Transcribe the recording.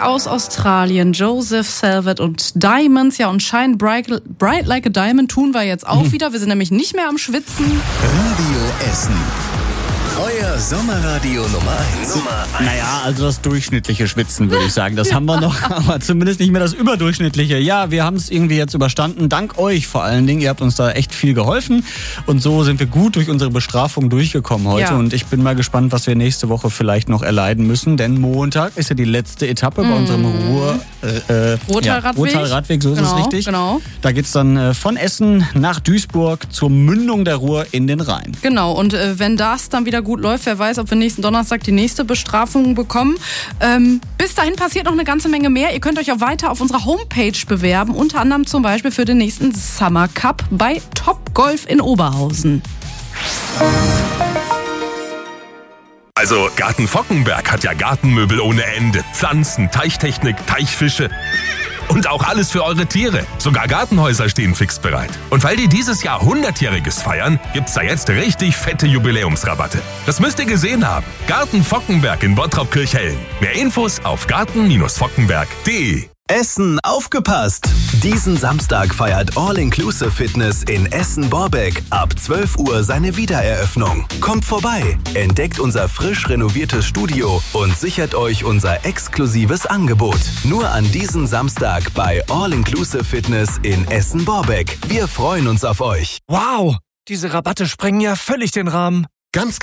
aus Australien, Joseph Salvat und Diamonds. Ja, und Shine Bright Like a Diamond tun wir jetzt auch wieder. Wir sind nämlich nicht mehr am Schwitzen. Radio Essen. Euer Sommerradio Nummer 1. Naja, also das durchschnittliche Schwitzen, würde ich sagen. Das haben wir noch, aber zumindest nicht mehr das überdurchschnittliche. Ja, wir haben es irgendwie jetzt überstanden. Dank euch vor allen Dingen. Ihr habt uns da echt viel geholfen. Und so sind wir gut durch unsere Bestrafung durchgekommen heute. Ja. Und ich bin mal gespannt, was wir nächste Woche vielleicht noch erleiden müssen. Denn Montag ist ja die letzte Etappe bei unserem Ruhrtal-Radweg. So ist es richtig. Genau. Da geht's dann von Essen nach Duisburg zur Mündung der Ruhr in den Rhein. Genau. Und wenn das dann wieder gut läuft, wer weiß, ob wir nächsten Donnerstag die nächste Bestrafung bekommen. Bis dahin passiert noch eine ganze Menge mehr. Ihr könnt euch auch weiter auf unserer Homepage bewerben, unter anderem zum Beispiel für den nächsten Summer Cup bei Top Golf in Oberhausen. Also Garten Fockenberg hat ja Gartenmöbel ohne Ende, Pflanzen, Teichtechnik, Teichfische und auch alles für eure Tiere. Sogar Gartenhäuser stehen fix bereit. Und weil die dieses Jahr 100-jähriges feiern, gibt's da jetzt richtig fette Jubiläumsrabatte. Das müsst ihr gesehen haben. Garten Fockenberg in Bottrop-Kirchhellen. Mehr Infos auf garten-fockenberg.de. Essen aufgepasst! Diesen Samstag feiert All-Inclusive Fitness in Essen-Borbeck ab 12 Uhr seine Wiedereröffnung. Kommt vorbei, entdeckt unser frisch renoviertes Studio und sichert euch unser exklusives Angebot. Nur an diesem Samstag bei All-Inclusive Fitness in Essen-Borbeck. Wir freuen uns auf euch. Wow, diese Rabatte sprengen ja völlig den Rahmen. Ganz